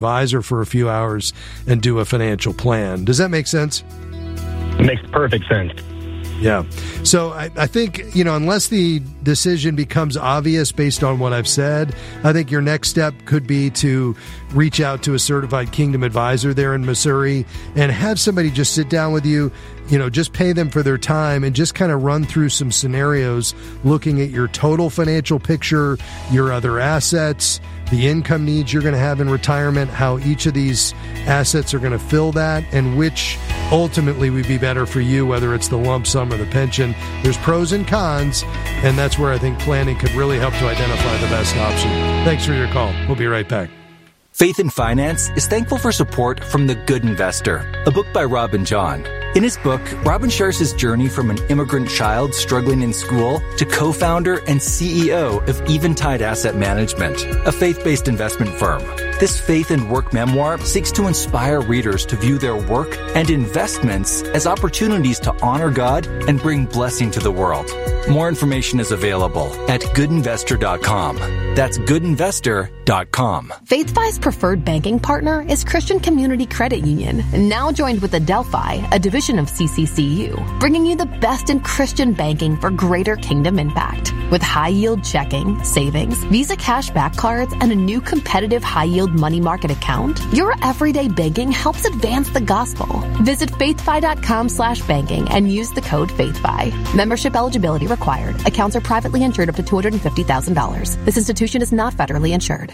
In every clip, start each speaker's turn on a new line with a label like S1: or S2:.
S1: advisor for a few hours and do a financial plan. Does that make sense?
S2: It makes perfect sense.
S1: Yeah. So I think, unless the decision becomes obvious based on what I've said, I think your next step could be to reach out to a certified Kingdom advisor there in Missouri and have somebody just sit down with you, just pay them for their time and just kind of run through some scenarios looking at your total financial picture, your other assets, the income needs you're going to have in retirement, how each of these assets are going to fill that, and which ultimately would be better for you, whether it's the lump sum or the pension. There's pros and cons, and that's where I think planning could really help to identify the best option. Thanks for your call. We'll be right back.
S3: Faith in Finance is thankful for support from The Good Investor, a book by Robin John. In his book, Robin shares his journey from an immigrant child struggling in school to co-founder and CEO of Eventide Asset Management, a faith-based investment firm. This faith and work memoir seeks to inspire readers to view their work and investments as opportunities to honor God and bring blessing to the world. More information is available at goodinvestor.com. That's goodinvestor.com.
S4: FaithFi's preferred banking partner is Christian Community Credit Union, now joined with Adelphi, a division of CCCU, bringing you the best in Christian banking for greater kingdom impact. With high-yield checking, savings, Visa cashback cards, and a new competitive high-yield money market account, your everyday banking helps advance the gospel. Visit faithfi.com/banking and use the code FaithFi. Membership eligibility required. Accounts are privately insured up to $250,000. This institution is not federally insured.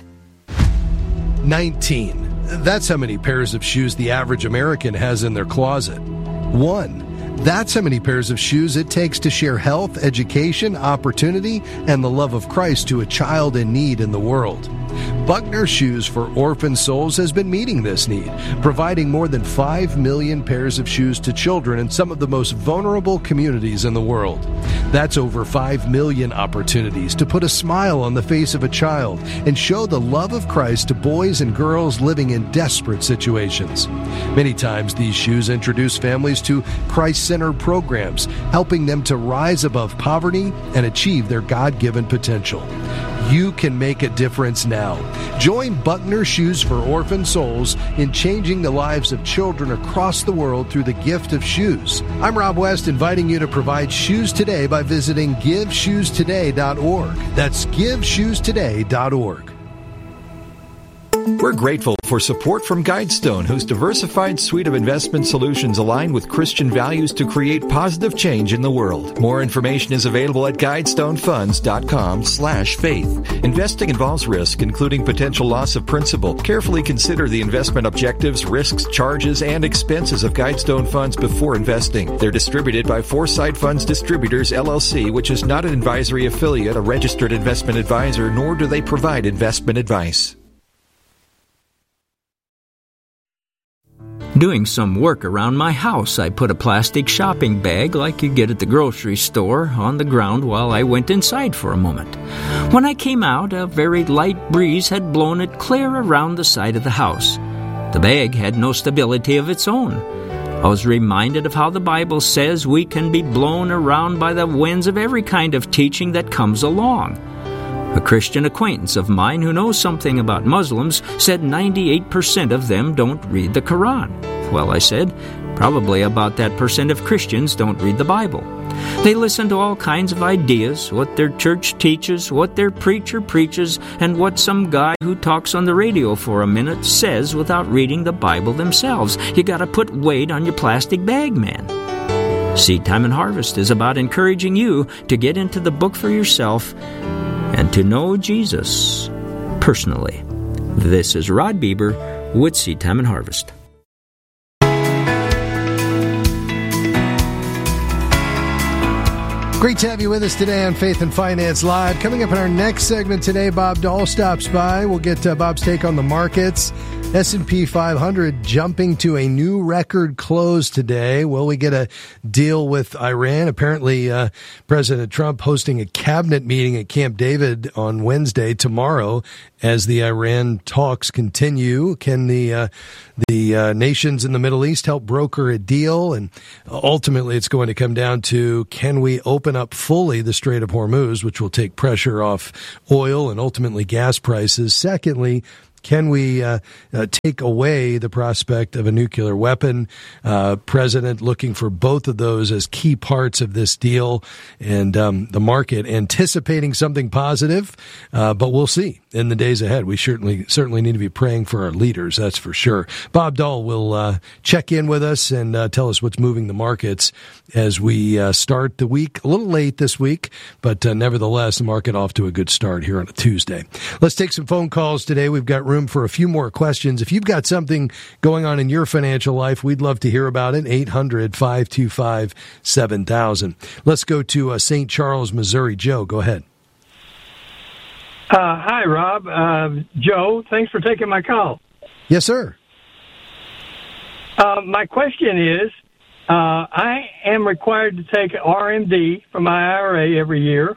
S1: 19. That's how many pairs of shoes the average American has in their closet. 1. That's how many pairs of shoes it takes to share health, education, opportunity, and the love of Christ to a child in need in the world. Buckner Shoes for Orphan Souls has been meeting this need, providing more than 5 million pairs of shoes to children in some of the most vulnerable communities in the world. That's over 5 million opportunities to put a smile on the face of a child and show the love of Christ to boys and girls living in desperate situations. Many times these shoes introduce families to Christ-centered programs, helping them to rise above poverty and achieve their God-given potential. You can make a difference now. Join Buckner Shoes for Orphan Souls in changing the lives of children across the world through the gift of shoes. I'm Rob West, inviting you to provide shoes today by visiting GiveShoesToday.org. That's GiveShoesToday.org.
S5: We're grateful for support from Guidestone, whose diversified suite of investment solutions align with Christian values to create positive change in the world. More information is available at GuidestoneFunds.com/faith. Investing involves risk, including potential loss of principal. Carefully consider the investment objectives, risks, charges, and expenses of Guidestone Funds before investing. They're distributed by Foresight Funds Distributors, LLC, which is not an advisory affiliate, a registered investment advisor, nor do they provide investment advice.
S6: Doing some work around my house, I put a plastic shopping bag like you get at the grocery store on the ground while I went inside for a moment. When I came out, a very light breeze had blown it clear around the side of the house. The bag had no stability of its own. I was reminded of how the Bible says we can be blown around by the winds of every kind of teaching that comes along. A Christian acquaintance of mine who knows something about Muslims said 98% of them don't read the Quran. Well, I said, probably about that percent of Christians don't read the Bible. They listen to all kinds of ideas, what their church teaches, what their preacher preaches, and what some guy who talks on the radio for a minute says without reading the Bible themselves. You gotta put weight on your plastic bag, man. Seed Time and Harvest is about encouraging you to get into the book for yourself and to know Jesus personally. This is Rod Bieber with Seed Time and Harvest.
S1: Great to have you with us today on Faith and Finance Live. Coming up in our next segment today, Bob Dahl stops by. We'll get Bob's take on the markets. S&P 500 jumping to a new record close today. Will we get a deal with Iran? Apparently, President Trump hosting a cabinet meeting at Camp David on Wednesday, tomorrow, as the Iran talks continue. Can the nations in the Middle East help broker a deal? And ultimately, it's going to come down to, can we open up fully the Strait of Hormuz, which will take pressure off oil and ultimately gas prices? Secondly, Can we take away the prospect of a nuclear weapon? President looking for both of those as key parts of this deal, and the market anticipating something positive, but we'll see in the days ahead. We certainly need to be praying for our leaders, that's for sure. Bob Dahl will check in with us and tell us what's moving the markets as we start the week. A little late this week, but nevertheless, the market off to a good start here on a Tuesday. Let's take some phone calls today. We've got room for a few more questions. If you've got something going on in your financial life, we'd love to hear about it. 800-525-7000. Let's go to St. Charles, Missouri. Joe, go ahead.
S7: Hi, Rob. Joe, thanks for taking my call.
S1: Yes, sir.
S7: My question is, I am required to take RMD from my IRA every year,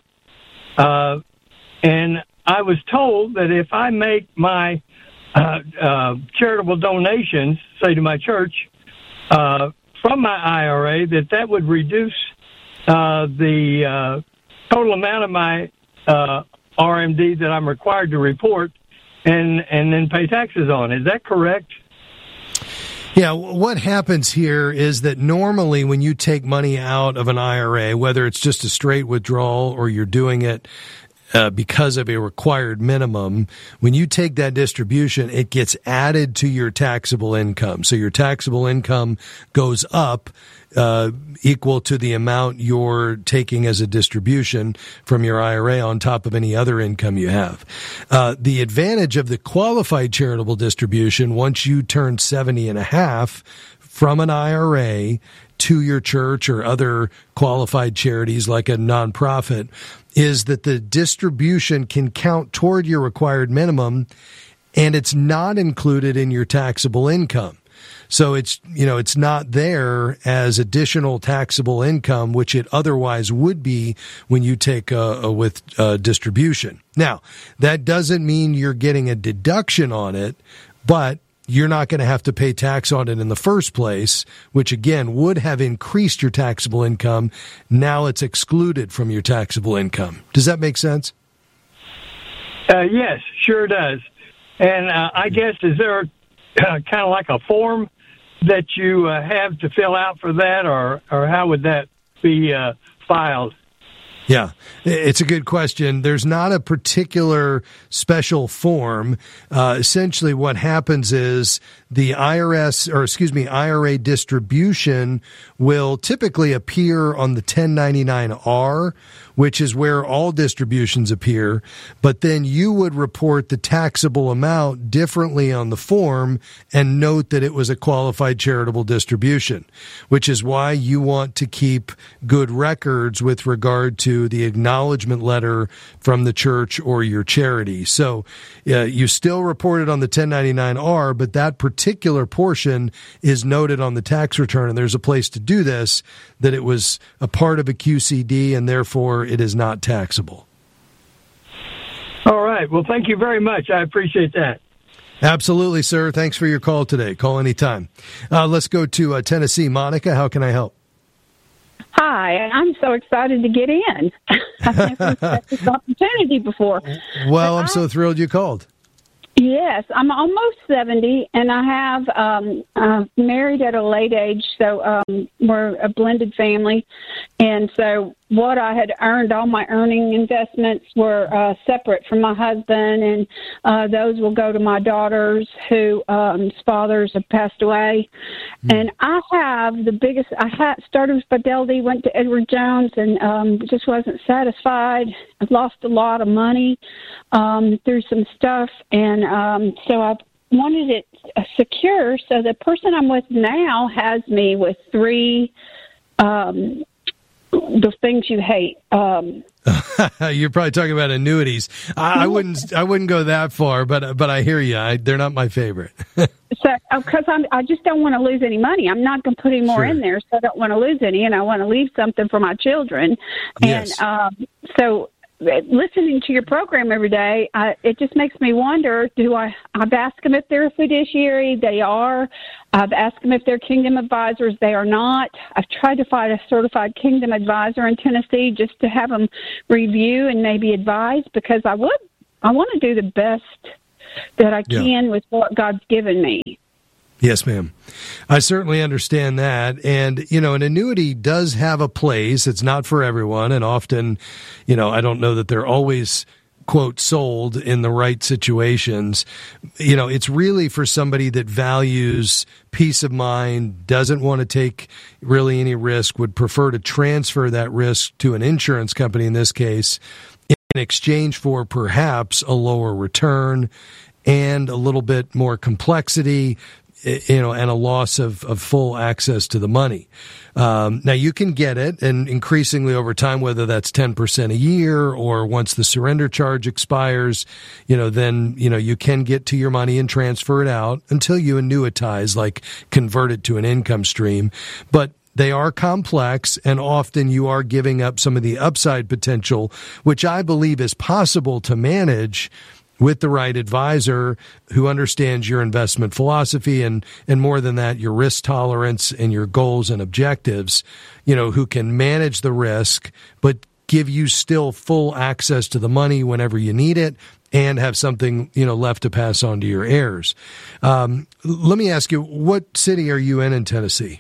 S7: and I was told that if I make my charitable donations, say to my church, from my IRA, that would reduce the total amount of my RMD that I'm required to report and then pay taxes on. Is that correct?
S1: Yeah, what happens here is that normally when you take money out of an IRA, whether it's just a straight withdrawal or you're doing it because of a required minimum, when you take that distribution, it gets added to your taxable income. So your taxable income goes up equal to the amount you're taking as a distribution from your IRA on top of any other income you have. The advantage of the qualified charitable distribution, once you turn 70 and a half from an IRA to your church or other qualified charities like a nonprofit, is that the distribution can count toward your required minimum, and it's not included in your taxable income. So it's not there as additional taxable income, which it otherwise would be when you take a distribution. Now, that doesn't mean you're getting a deduction on it, but you're not going to have to pay tax on it in the first place, which again would have increased your taxable income. Now it's excluded from your taxable income. Does that make sense?
S7: Yes, sure does. And I guess, is there kind of like a form that you have to fill out for that, or how would that be filed?
S1: Yeah, it's a good question. There's not a particular special form. Essentially what happens is the IRA distribution will typically appear on the 1099-R, which is where all distributions appear, but then you would report the taxable amount differently on the form and note that it was a qualified charitable distribution, which is why you want to keep good records with regard to the acknowledgement letter from the church or your charity. So you still report it on the 1099-R, but that particular portion is noted on the tax return, and there's a place to do this, that it was a part of a QCD, and therefore it is not taxable.
S7: All right. Well, thank you very much. I appreciate that.
S1: Absolutely, sir. Thanks for your call today. Call anytime. Let's go to Tennessee. Monica, how can I help?
S8: Hi, I'm so excited to get in. I've never had this opportunity before.
S1: Well, I'm so thrilled you called.
S8: Yes, I'm almost 70, and I have married at a late age, so we're a blended family. And so what I had earned, all my earning investments were separate from my husband, and those will go to my daughters whose fathers have passed away. And I have the biggest, started with Fidelity, went to Edward Jones, and just wasn't satisfied. I've lost a lot of money through some stuff, and so I wanted it secure. So the person I'm with now has me with three the things you hate.
S1: You're probably talking about annuities. I wouldn't go that far, but I hear you. They're not my favorite.
S8: So, because I just don't want to lose any money. I'm not going to put any more in there, so I don't want to lose any, and I want to leave something for my children. And so, listening to your program every day, it just makes me wonder, I've asked them if they're a fiduciary. They are. I've asked them if they're Kingdom advisors. They are not. I've tried to find a certified Kingdom advisor in Tennessee just to have them review and maybe advise, because I want to do the best that I can with what God's given me.
S1: Yes, ma'am. I certainly understand that. And, an annuity does have a place. It's not for everyone. And often, I don't know that they're always, quote, sold in the right situations. It's really for somebody that values peace of mind, doesn't want to take really any risk, would prefer to transfer that risk to an insurance company in this case, in exchange for perhaps a lower return and a little bit more complexity, and a loss of full access to the money. Now you can get it, and increasingly over time, whether that's 10% a year or once the surrender charge expires, then, you can get to your money and transfer it out until you annuitize, like convert it to an income stream. But they are complex, and often you are giving up some of the upside potential, which I believe is possible to manage with the right advisor who understands your investment philosophy and more than that, your risk tolerance and your goals and objectives, who can manage the risk, but give you still full access to the money whenever you need it and have something, left to pass on to your heirs. Let me ask you, what city are you in Tennessee?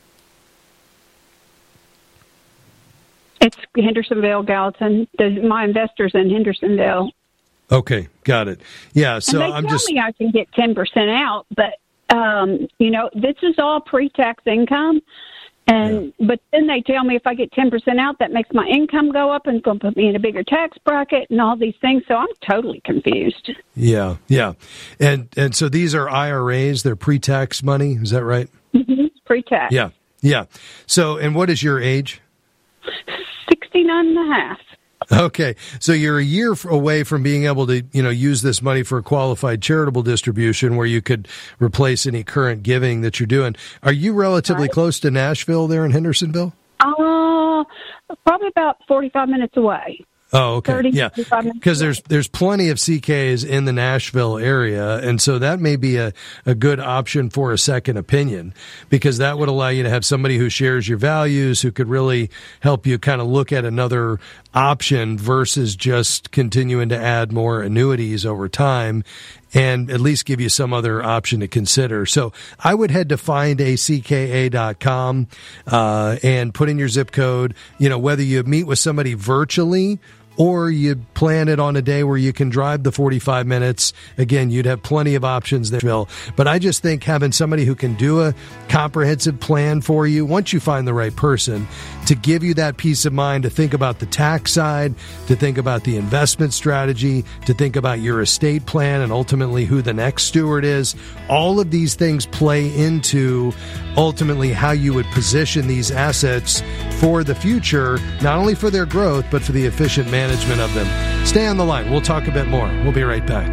S8: It's Hendersonville, Gallatin. My investor's in Hendersonville.
S1: Okay, got it. Yeah, so
S8: and they tell me I can get 10% out, but this is all pre-tax income, but then they tell me if I get 10% out, that makes my income go up and going to put me in a bigger tax bracket and all these things. So I'm totally confused.
S1: Yeah, and so these are IRAs; they're pre-tax money. Is that right?
S8: Mm-hmm. Pre-tax.
S1: Yeah. So, and what is your age?
S8: 69 and a half.
S1: Okay, so you're a year away from being able to, use this money for a qualified charitable distribution where you could replace any current giving that you're doing. Are you relatively close to Nashville there in Hendersonville?
S8: Probably about 45 minutes away.
S1: Oh, okay.
S8: 30,
S1: yeah, because there's plenty of CKs in the Nashville area, and so that may be a good option for a second opinion, because that would allow you to have somebody who shares your values, who could really help you kind of look at another option versus just continuing to add more annuities over time, and at least give you some other option to consider. So I would head to findacka.com and put in your zip code, whether you meet with somebody virtually or you plan it on a day where you can drive the 45 minutes. Again, you'd have plenty of options there. But I just think having somebody who can do a comprehensive plan for you, once you find the right person, to give you that peace of mind to think about the tax side, to think about the investment strategy, to think about your estate plan and ultimately who the next steward is. All of these things play into ultimately how you would position these assets for the future, not only for their growth, but for the efficient management of them. Stay on the line. We'll talk a bit more. We'll be right back.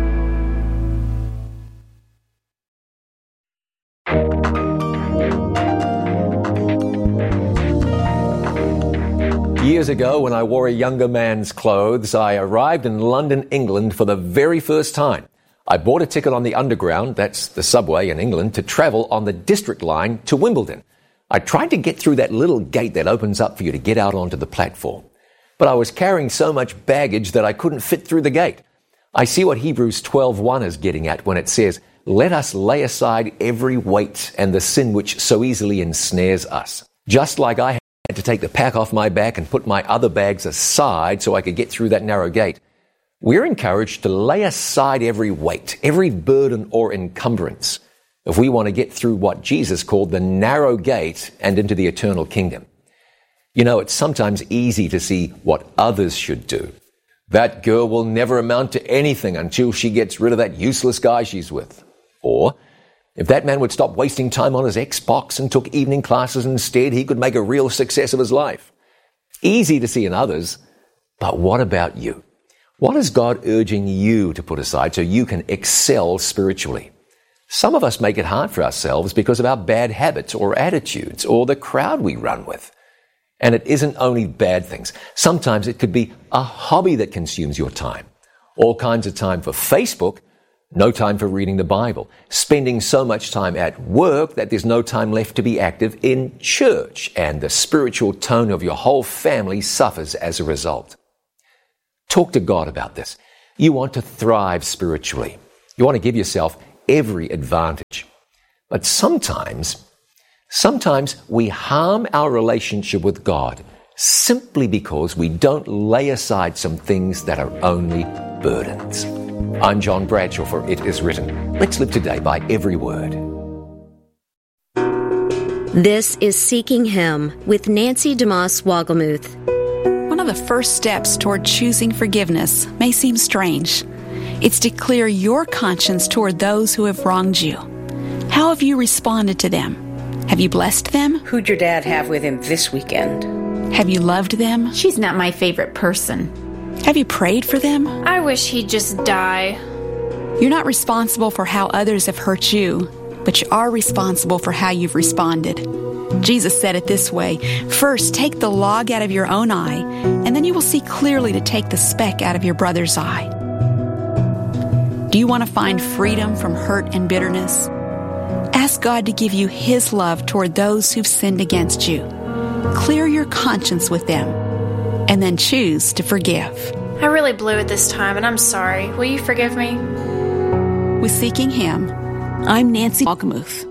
S5: Years ago, when I wore a younger man's clothes, I arrived in London, England for the very first time. I bought a ticket on the Underground, that's the subway in England, to travel on the District line to Wimbledon. I tried to get through that little gate that opens up for you to get out onto the platform. But I was carrying so much baggage that I couldn't fit through the gate. I see what Hebrews 12:1 is getting at when it says, "Let us lay aside every weight and the sin which so easily ensnares us." Just like I had to take the pack off my back and put my other bags aside so I could get through that narrow gate, we're encouraged to lay aside every weight, every burden or encumbrance, if we want to get through what Jesus called the narrow gate and into the eternal kingdom. It's sometimes easy to see what others should do. That girl will never amount to anything until she gets rid of that useless guy she's with. Or, if that man would stop wasting time on his Xbox and took evening classes instead, he could make a real success of his life. Easy to see in others, but what about you? What is God urging you to put aside so you can excel spiritually? Some of us make it hard for ourselves because of our bad habits or attitudes or the crowd we run with. And it isn't only bad things. Sometimes it could be a hobby that consumes your time. All kinds of time for Facebook, no time for reading the Bible. Spending so much time at work that there's no time left to be active in church, and the spiritual tone of your whole family suffers as a result. Talk to God about this. You want to thrive spiritually.
S9: You want to give yourself every advantage. But sometimes we harm our relationship with God simply because we don't lay aside some things that are only burdens. I'm John Bradshaw for It Is Written. Let's live today by every word.
S10: This is Seeking Him with Nancy DeMoss Wogelmuth.
S11: One of the first steps toward choosing forgiveness may seem strange. It's to clear your conscience toward those who have wronged you. How have you responded to them? Have you blessed them?
S12: Who'd your dad have with him this weekend?
S11: Have you loved them?
S13: She's not my favorite person.
S11: Have you prayed for them?
S13: I wish he'd just die.
S11: You're not responsible for how others have hurt you, but you are responsible for how you've responded. Jesus said it this way: first, take the log out of your own eye, and then you will see clearly to take the speck out of your brother's eye. Do you want to find freedom from hurt and bitterness? Ask God to give you His love toward those who've sinned against you. Clear your conscience with them, and then choose to forgive.
S13: I really blew it this time, and I'm sorry. Will you forgive me?
S11: With Seeking Him, I'm Nancy Wogelmuth.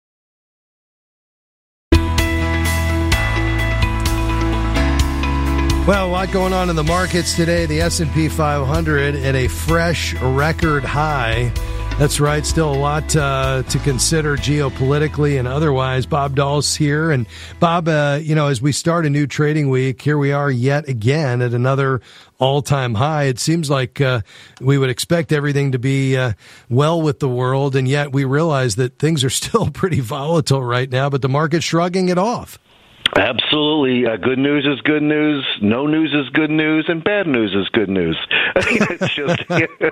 S1: Well, a lot going on in the markets today. The S&P 500 at a fresh record high. That's right. Still a lot to consider geopolitically and otherwise. Bob Dahl's here. And Bob, as we start a new trading week, here we are yet again at another all-time high. It seems like we would expect everything to be well with the world, and yet we realize that things are still pretty volatile right now, but the market's shrugging it off.
S14: Absolutely. Good news is good news. No news is good news, and bad news is good news. It's just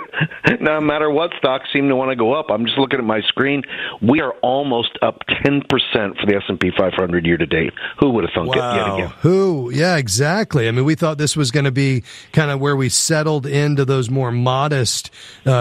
S14: no matter what stocks seem to want to go up. I'm just looking at my screen. We are almost up 10% for the S&P 500 year to date. Who would have thunk it yet again?
S1: Who? Yeah, exactly. I mean, we thought this was going to be kind of where we settled into those more modest,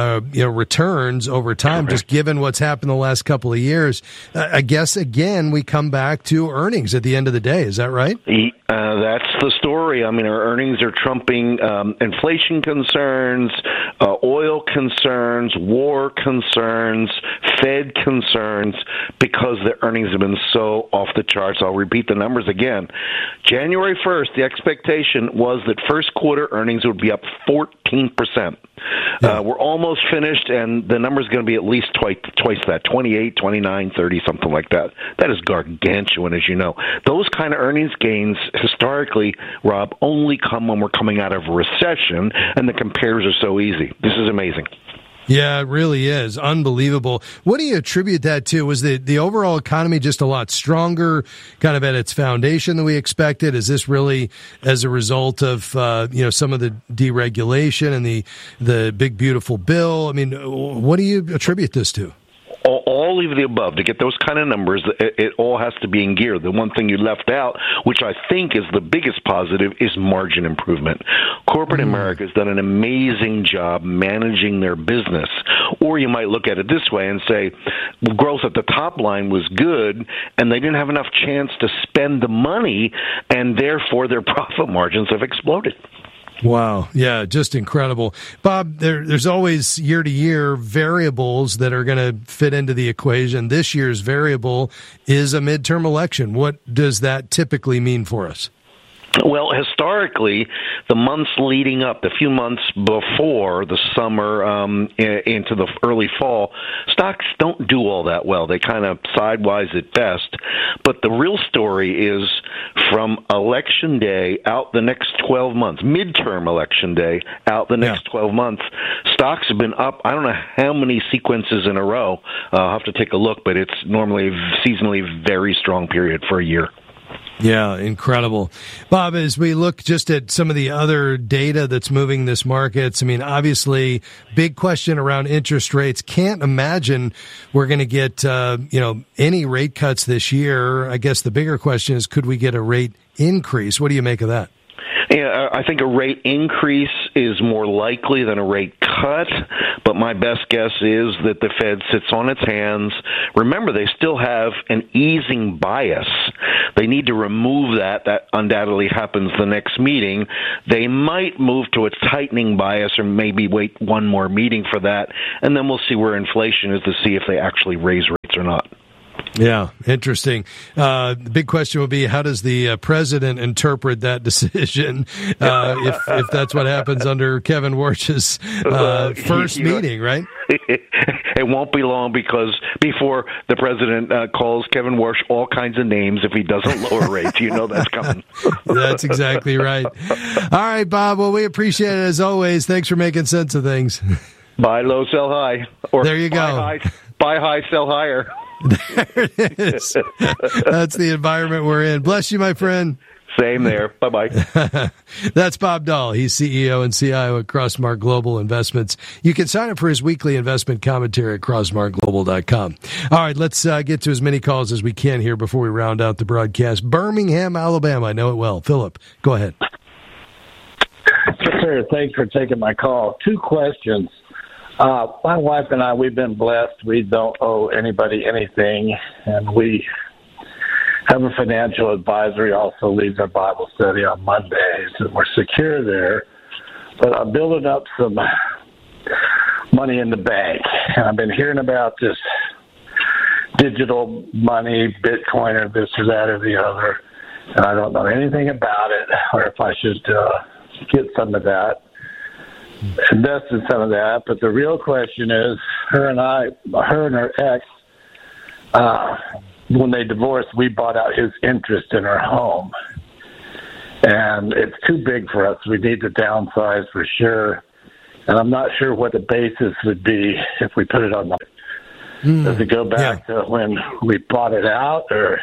S1: returns over time. Correct. Just given what's happened the last couple of years. I guess again we come back to earnings at the end of the day. Is that right?
S14: That's the story. I mean, our earnings are trumping inflation concerns, oil concerns, war concerns, Fed concerns, because the earnings have been so off the charts. I'll repeat the numbers again. January 1st, the expectation was that first quarter earnings would be up 14%. Yeah. We're almost finished, and the number's going to be at least twice that, 28, 29, 30, something like that. That is gargantuan, as you know. Those kind of earnings gains, historically, Rob, only come when we're coming out of a recession, and the compares are so easy. This is amazing.
S1: Yeah, it really is. Unbelievable. What do you attribute that to? Was the overall economy just a lot stronger, kind of at its foundation than we expected? Is this really as a result of, some of the deregulation and the big, beautiful bill? I mean, what do you attribute this to?
S14: All of the above. To get those kind of numbers, it all has to be in gear. The one thing you left out, which I think is the biggest positive, is margin improvement. Corporate America has done an amazing job managing their business. Or you might look at it this way and say, growth at the top line was good, and they didn't have enough chance to spend the money, and therefore their profit margins have exploded.
S1: Wow. Yeah, just incredible. Bob, there's always year-to-year variables that are going to fit into the equation. This year's variable is a midterm election. What does that typically mean for us?
S14: Well, historically, the months leading up, the few months before the summer into the early fall, stocks don't do all that well. They kind of sidewise at best. But the real story is from Election Day out the next 12 months, midterm Election Day out the next 12 months, stocks have been up, I don't know how many sequences in a row. I'll have to take a look, but it's normally a seasonally very strong period for a year.
S1: Yeah, incredible. Bob, as we look just at some of the other data that's moving this markets, I mean, obviously, big question around interest rates. Can't imagine we're going to get, any rate cuts this year. I guess the bigger question is, could we get a rate increase? What do you make of that?
S14: Yeah, I think a rate increase is more likely than a rate cut. cut, but my best guess is that the Fed sits on its hands. Remember, they still have an easing bias. They need to remove that. That undoubtedly happens the next meeting. They might move to a tightening bias or maybe wait one more meeting for that, and then we'll see where inflation is to see if they actually raise rates or not.
S1: Yeah, interesting. The big question will be, how does the president interpret that decision if that's what happens under Kevin Warsh's first meeting, right?
S14: It won't be long before the president calls Kevin Warsh all kinds of names if he doesn't lower rates. You know that's coming.
S1: That's exactly right. All right, Bob. Well, we appreciate it as always. Thanks for making sense of things.
S14: Buy low, sell high. Or
S1: there you go.
S14: Buy high, sell higher.
S1: There it is. That's the environment we're in. Bless you, my friend.
S14: Same there. Bye-bye.
S1: That's Bob Dahl. He's CEO and CIO at Crossmark Global Investments. You can sign up for his weekly investment commentary at crossmarkglobal.com. All right, let's get to as many calls as we can here before we round out the broadcast. Birmingham, Alabama. I know it well. Philip, go ahead.
S15: Sir, thanks for taking my call. 2 questions. My wife and I, we've been blessed. We don't owe anybody anything, and we have a financial advisor. He also leads our Bible study on Mondays, and we're secure there. But I'm building up some money in the bank, and I've been hearing about this digital money, Bitcoin, or this or that or the other, and I don't know anything about it, or if I should get some of that. Invest in some of that, but the real question is, her and her ex, when they divorced, we bought out his interest in her home, and it's too big for us. We need to downsize for sure, and I'm not sure what the basis would be if we put it on the. Does it go back to when we bought it out, or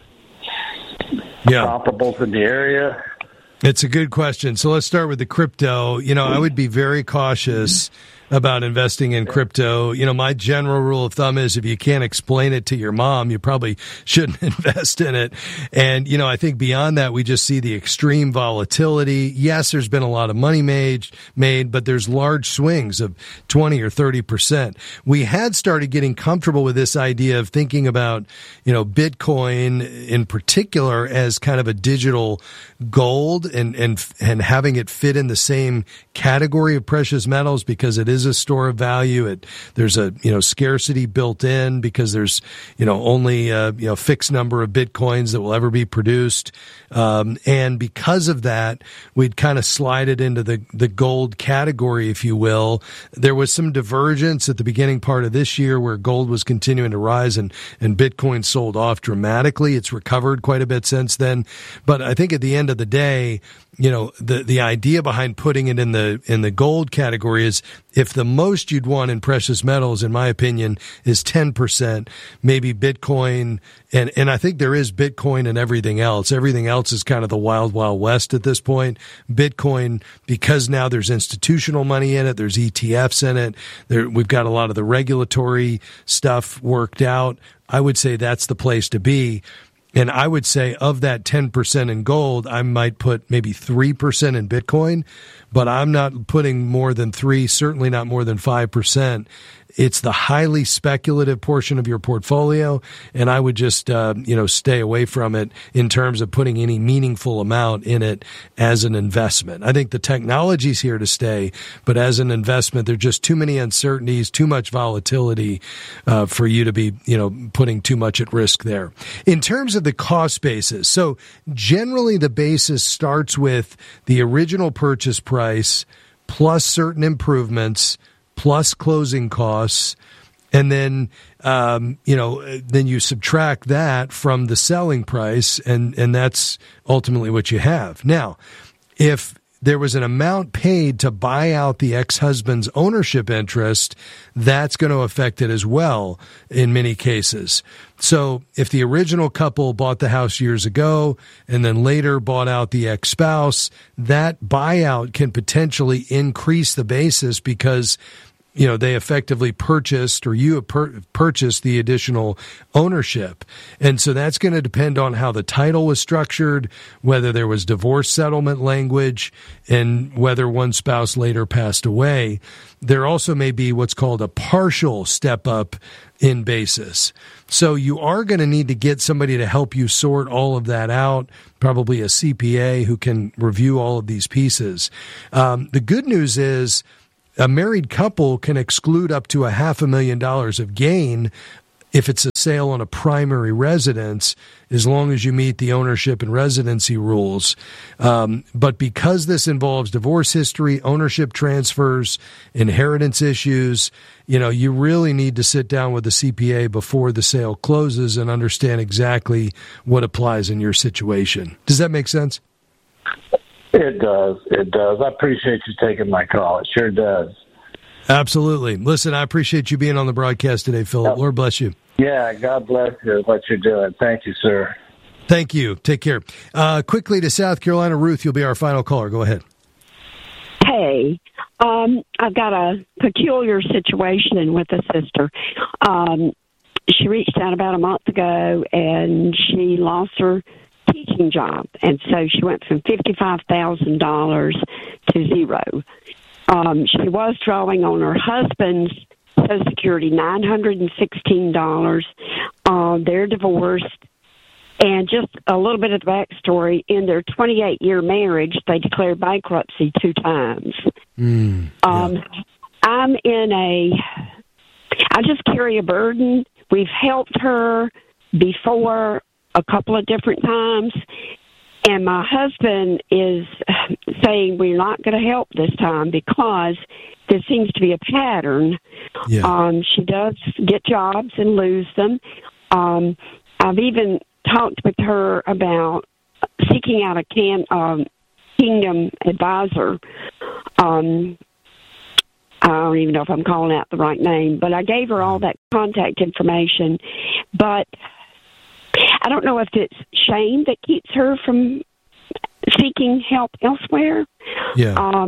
S15: comparables in the area?
S1: It's a good question. So let's start with the crypto. I would be very cautious about investing in crypto. My general rule of thumb is if you can't explain it to your mom, you probably shouldn't invest in it. And, I think beyond that, we just see the extreme volatility. Yes, there's been a lot of money made, but there's large swings of 20 or 30%. We had started getting comfortable with this idea of thinking about, Bitcoin in particular as kind of a digital gold and having it fit in the same category of precious metals because it is a store of value. There's a scarcity built in because there's only a fixed number of bitcoins that will ever be produced, and because of that, we'd kind of slide it into the gold category, if you will. There was some divergence at the beginning part of this year where gold was continuing to rise and Bitcoin sold off dramatically. It's recovered quite a bit since then, but I think at the end of the day, the idea behind putting it in the gold category is if the most you'd want in precious metals, in my opinion, is 10%, maybe Bitcoin, and I think there is Bitcoin and everything else. Everything else is kind of the wild, wild west at this point. Bitcoin, because now there's institutional money in it, there's ETFs in it, we've got a lot of the regulatory stuff worked out. I would say that's the place to be. And I would say of that 10% in gold, I might put maybe 3% in Bitcoin, but I'm not putting more than 3%, certainly not more than 5%. It's the highly speculative portion of your portfolio, and I would just, stay away from it in terms of putting any meaningful amount in it as an investment. I think the technology's here to stay, but as an investment, there are just too many uncertainties, too much volatility, for you to be, putting too much at risk there. In terms of the cost basis, so generally the basis starts with the original purchase price plus certain improvements plus closing costs, and then then you subtract that from the selling price, and that's ultimately what you have. Now, if there was an amount paid to buy out the ex-husband's ownership interest, that's going to affect it as well in many cases. So if the original couple bought the house years ago and then later bought out the ex-spouse, that buyout can potentially increase the basis because they effectively purchased, or you purchased the additional ownership. And so that's going to depend on how the title was structured, whether there was divorce settlement language, and whether one spouse later passed away. There also may be what's called a partial step up in basis. So you are going to need to get somebody to help you sort all of that out, probably a CPA who can review all of these pieces. The good news is a married couple can exclude up to $500,000 of gain if it's a sale on a primary residence, as long as you meet the ownership and residency rules. But because this involves divorce history, ownership transfers, inheritance issues, you really need to sit down with the CPA before the sale closes and understand exactly what applies in your situation. Does that make sense?
S15: It does. It does. I appreciate you taking my call. It sure does.
S1: Absolutely. Listen, I appreciate you being on the broadcast today, Philip. Lord bless you.
S15: Yeah, God bless you, what you're doing. Thank you, sir.
S1: Thank you. Take care. Quickly to South Carolina. Ruth, you'll be our final caller. Go ahead.
S16: Hey, I've got a peculiar situation with a sister. She reached out about a month ago, and she lost her teaching job, and so she went from $55,000 to zero. She was drawing on her husband's Social Security, $916. They're divorced. And just a little bit of the backstory, in their 28-year marriage, they declared bankruptcy 2 times. I just carry a burden. We've helped her before a couple of different times, and my husband is saying we're not going to help this time because there seems to be a pattern. Yeah. She does get jobs and lose them. I've even talked with her about seeking out a Kingdom Advisor. I don't even know if I'm calling out the right name, but I gave her all that contact information. But I don't know if it's shame that keeps her from seeking help elsewhere.
S1: Yeah.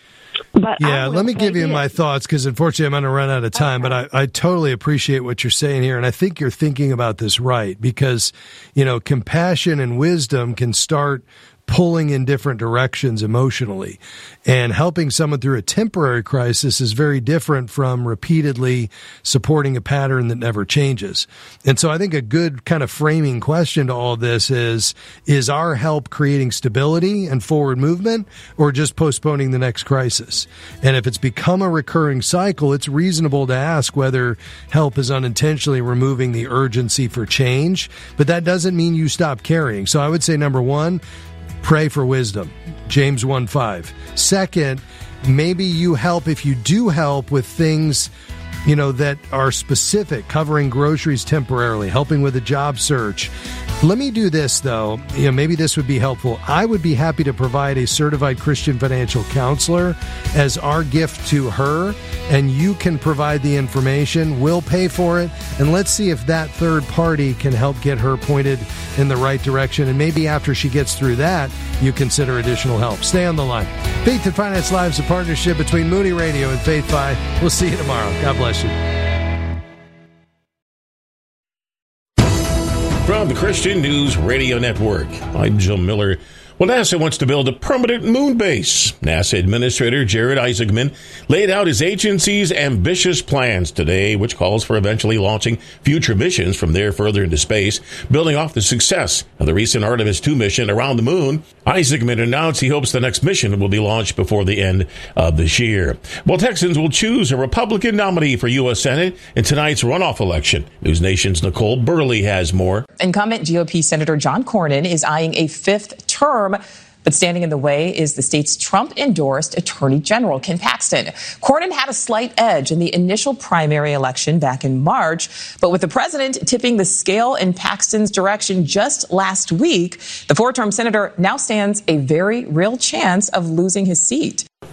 S1: Let me give you my thoughts, because unfortunately I'm going to run out of time, but I totally appreciate what you're saying here, and I think you're thinking about this right, because, compassion and wisdom can start pulling in different directions emotionally, and helping someone through a temporary crisis is very different from repeatedly supporting a pattern that never changes. And so I think a good kind of framing question to all of this is our help creating stability and forward movement, or just postponing the next crisis? And if it's become a recurring cycle, it's reasonable to ask whether help is unintentionally removing the urgency for change, but that doesn't mean you stop caring. So I would say, number one, pray for wisdom, James 1:5. Second, maybe you help, if you do help, with things, that are specific, covering groceries temporarily, helping with a job search. Let me do this, though. Maybe this would be helpful. I would be happy to provide a certified Christian financial counselor as our gift to her, and you can provide the information. We'll pay for it, and let's see if that third party can help get her pointed in the right direction. And maybe after she gets through that, you consider additional help. Stay on the line. Faith and Finance Live is a partnership between Moody Radio and Faith Fi. We'll see you tomorrow. God bless you.
S17: From the Christian News Radio Network, I'm Joe Miller. Well, NASA wants to build a permanent moon base. NASA Administrator Jared Isaacman laid out his agency's ambitious plans today, which calls for eventually launching future missions from there further into space, building off the success of the recent Artemis II mission around the moon. Isaacman announced he hopes the next mission will be launched before the end of this year. Well, Texans will choose a Republican nominee for U.S. Senate in tonight's runoff election. News Nation's Nicole Burley has more.
S18: Incumbent GOP Senator John Cornyn is eyeing a 5th term, but standing in the way is the state's Trump-endorsed Attorney General, Ken Paxton. Cornyn had a slight edge in the initial primary election back in March, but with the president tipping the scale in Paxton's direction just last week, the 4-term senator now stands a very real chance of losing his seat.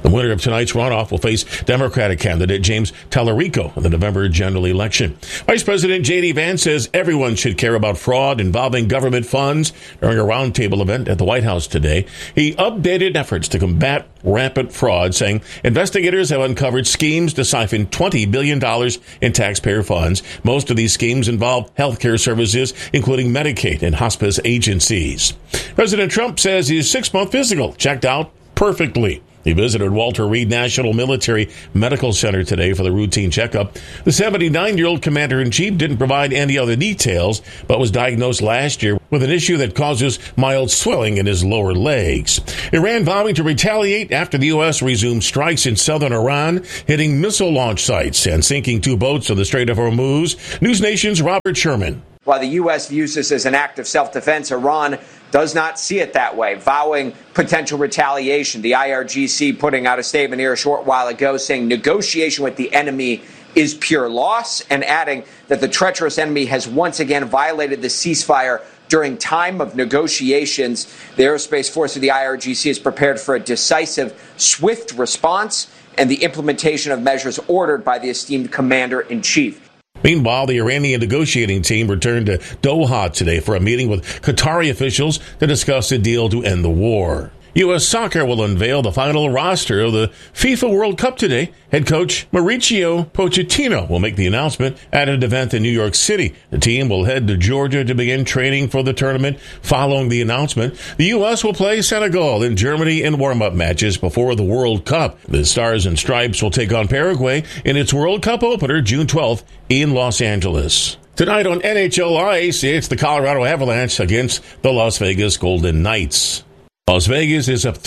S17: The winner of tonight's runoff will face Democratic candidate James Tallarico in the November general election. Vice President J.D. Vance says everyone should care about fraud involving government funds during a roundtable event at the White House today. He updated efforts to combat rampant fraud, saying investigators have uncovered schemes to siphon $20 billion in taxpayer funds. Most of these schemes involve healthcare services, including Medicaid and hospice agencies. President Trump says his 6-month physical checked out perfectly. He visited Walter Reed National Military Medical Center today for the routine checkup. The 79-year-old commander-in-chief didn't provide any other details, but was diagnosed last year with an issue that causes mild swelling in his lower legs. Iran vowing to retaliate after the U.S. resumed strikes in southern Iran, hitting missile launch sites and sinking 2 boats in the Strait of Hormuz. News Nation's Robert Sherman.
S19: While the U.S. views this as an act of self-defense, Iran does not see it that way, vowing potential retaliation. The IRGC putting out a statement here a short while ago saying negotiation with the enemy is pure loss, and adding that the treacherous enemy has once again violated the ceasefire during time of negotiations. The Aerospace Force of the IRGC is prepared for a decisive, swift response and the implementation of measures ordered by the esteemed commander-in-chief.
S17: Meanwhile, the Iranian negotiating team returned to Doha today for a meeting with Qatari officials to discuss a deal to end the war. U.S. Soccer will unveil the final roster of the FIFA World Cup today. Head coach Mauricio Pochettino will make the announcement at an event in New York City. The team will head to Georgia to begin training for the tournament. Following the announcement, the U.S. will play Senegal and Germany in warm-up matches before the World Cup. The Stars and Stripes will take on Paraguay in its World Cup opener June 12th in Los Angeles. Tonight on NHL Ice, it's the Colorado Avalanche against the Las Vegas Golden Knights. Las Vegas is up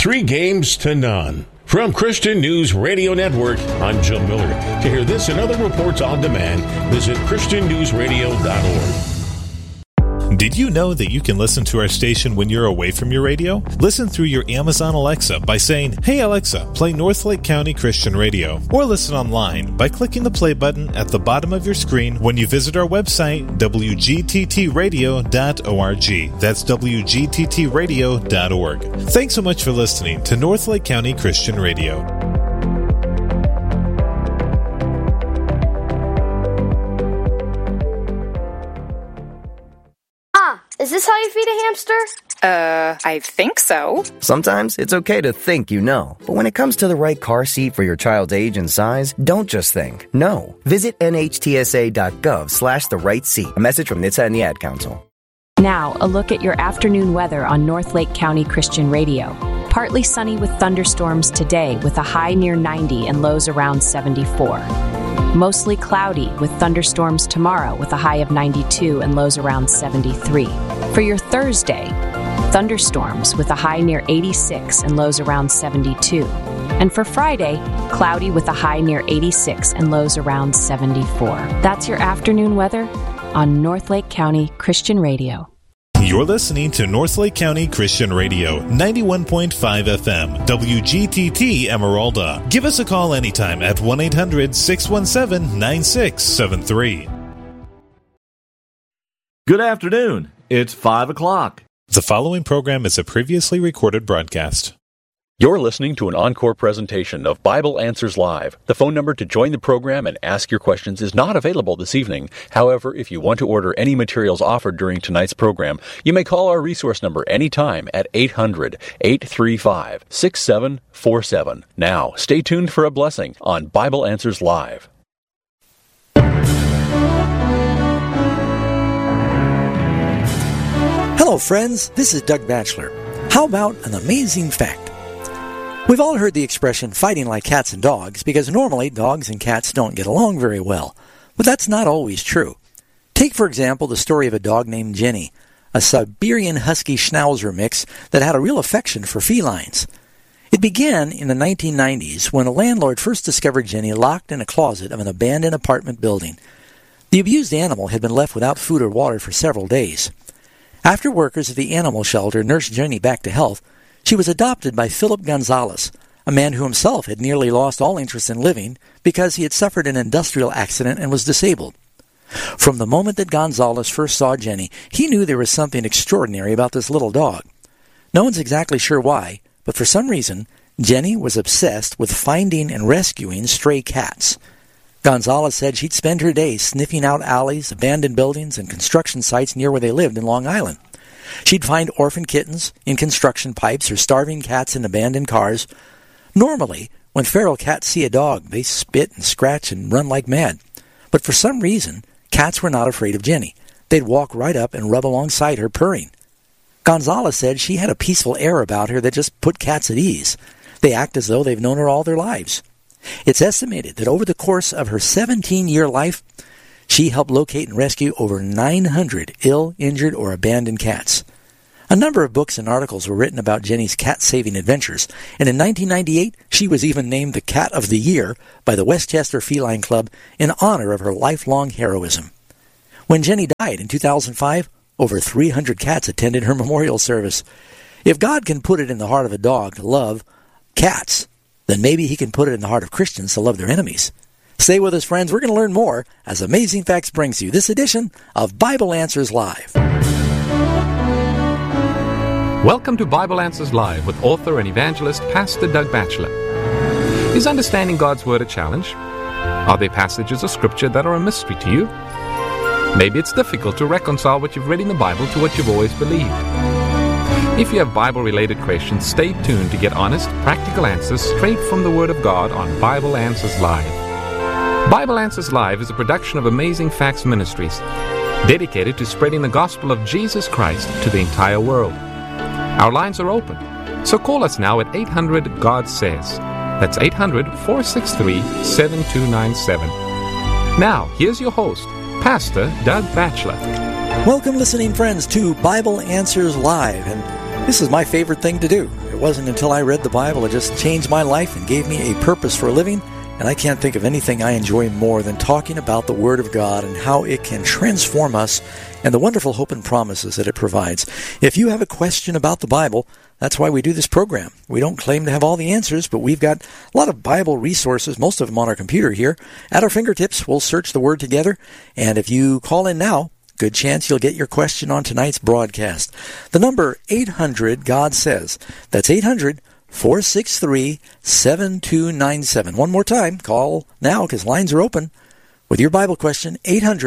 S17: 3-0. From Christian News Radio Network, I'm Joe Miller. To hear this and other reports on demand, visit ChristianNewsRadio.org.
S20: Did you know that you can listen to our station when you're away from your radio? Listen through your Amazon Alexa by saying, "Hey Alexa, play Northlake County Christian Radio." Or listen online by clicking the play button at the bottom of your screen when you visit our website, wgttradio.org. That's wgttradio.org. Thanks so much for listening to Northlake County Christian Radio.
S21: Is this how you feed a hamster?
S22: I think so.
S23: Sometimes it's okay to think you know, but when it comes to the right car seat for your child's age and size, don't just think. No. Visit nhtsa.gov/the-right-seat. A message from NHTSA and the Ad Council.
S24: Now, a look at your afternoon weather on Northlake County Christian Radio. Partly sunny with thunderstorms today with a high near 90 and lows around 74. Mostly cloudy with thunderstorms tomorrow with a high of 92 and lows around 73. For your Thursday, thunderstorms with a high near 86 and lows around 72. And for Friday, cloudy with a high near 86 and lows around 74. That's your afternoon weather on Northlake County Christian Radio.
S20: You're listening to Northlake County Christian Radio, 91.5 FM, WGTT Emeralda. Give us a call anytime at 1-800-617-9673.
S25: Good afternoon. It's 5 o'clock.
S20: The following program is a previously recorded broadcast.
S26: You're listening to an encore presentation of Bible Answers Live. The phone number to join the program and ask your questions is not available this evening. However, if you want to order any materials offered during tonight's program, you may call our resource number anytime at 800-835-6747. Now, stay tuned for a blessing on Bible Answers Live.
S27: Hello, friends. This is Doug Batchelor. How about an amazing fact? We've all heard the expression fighting like cats and dogs because normally dogs and cats don't get along very well. But that's not always true. Take, for example, the story of a dog named Jenny, a Siberian Husky Schnauzer mix that had a real affection for felines. It began in the 1990s when a landlord first discovered Jenny locked in a closet of an abandoned apartment building. The abused animal had been left without food or water for several days. After workers at the animal shelter nursed Jenny back to health, she was adopted by Philip Gonzalez, a man who himself had nearly lost all interest in living because he had suffered an industrial accident and was disabled. From the moment that Gonzalez first saw Jenny, he knew there was something extraordinary about this little dog. No one's exactly sure why, but for some reason, Jenny was obsessed with finding and rescuing stray cats. Gonzalez said she'd spend her days sniffing out alleys, abandoned buildings, and construction sites near where they lived in Long Island. She'd find orphan kittens in construction pipes or starving cats in abandoned cars. Normally, when feral cats see a dog, they spit and scratch and run like mad. But for some reason, cats were not afraid of Jenny. They'd walk right up and rub alongside her, purring. Gonzalez said she had a peaceful air about her that just put cats at ease. They act as though they've known her all their lives. It's estimated that over the course of her 17-year life, she helped locate and rescue over 900 ill, injured, or abandoned cats. A number of books and articles were written about Jenny's cat-saving adventures, and in 1998, she was even named the Cat of the Year by the Westchester Feline Club in honor of her lifelong heroism. When Jenny died in 2005, over 300 cats attended her memorial service. If God can put it in the heart of a dog to love cats, then maybe he can put it in the heart of Christians to love their enemies. Stay with us, friends. We're going to learn more as Amazing Facts brings you this edition of Bible Answers Live.
S2: Welcome to Bible Answers Live with author and evangelist Pastor Doug Batchelor. Is understanding God's Word a challenge? Are there passages of Scripture that are a mystery to you? Maybe it's difficult to reconcile what you've read in the Bible to what you've always believed. If you have Bible-related questions, stay tuned to get honest, practical answers straight from the Word of God on Bible Answers Live. Bible Answers Live is a production of Amazing Facts Ministries, dedicated to spreading the gospel of Jesus Christ to the entire world. Our lines are open, so call us now at 800-GOD-SAYS. That's 800-463-7297. Now, here's your host, Pastor Doug Batchelor.
S27: Welcome, listening friends, to Bible Answers Live, and this is my favorite thing to do. It wasn't until I read the Bible it just changed my life and gave me a purpose for living, and I can't think of anything I enjoy more than talking about the Word of God and how it can transform us and the wonderful hope and promises that it provides. If you have a question about the Bible, that's why we do this program. We don't claim to have all the answers, but we've got a lot of Bible resources, most of them on our computer here. At our fingertips, we'll search the Word together, and if you call in now, good chance you'll get your question on tonight's broadcast. The number 800-GOD-SAYS. That's 800-463-7297. One more time, call now because lines are open with your Bible question,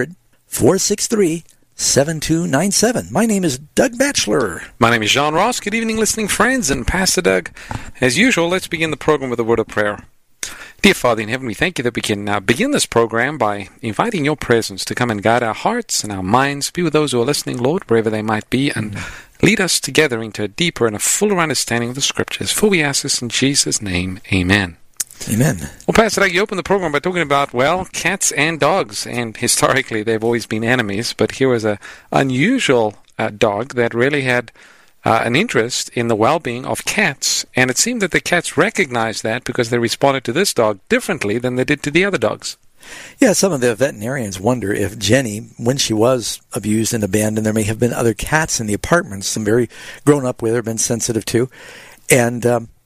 S27: 800-463-7297. My name is Doug Batchelor.
S3: My name is John Ross. Good evening, listening friends, and Pastor Doug. As usual, let's begin the program with a word of prayer. Dear Father in heaven, we thank you that we can now begin this program by inviting your presence to come and guide our hearts and our minds. Be with those who are listening, Lord, wherever they might be, and lead us together into a deeper and a fuller understanding of the Scriptures. For we ask this in Jesus' name, amen.
S27: Amen.
S3: Well, Pastor Doug, you opened the program by talking about, well, cats and dogs, and historically they've always been enemies, but here was an unusual dog that really had an interest in the well-being of cats, and it seemed that the cats recognized that because they responded to this dog differently than they did to the other dogs.
S27: Yeah, some of the veterinarians wonder if Jenny, when she was abused and abandoned, there may have been other cats in the apartment, some very grown up with her, been sensitive to. And,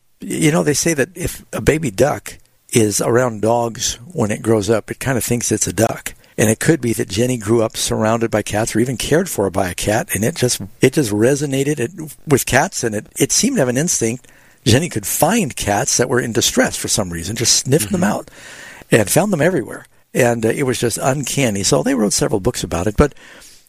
S27: they say that if a baby duck is around dogs when it grows up, it kind of thinks it's a duck. And it could be that Jenny grew up surrounded by cats or even cared for by a cat, and it just resonated with cats, and it seemed to have an instinct. Jenny could find cats that were in distress for some reason, just sniffed them out, and found them everywhere. And it was just uncanny. So they wrote several books about it. But,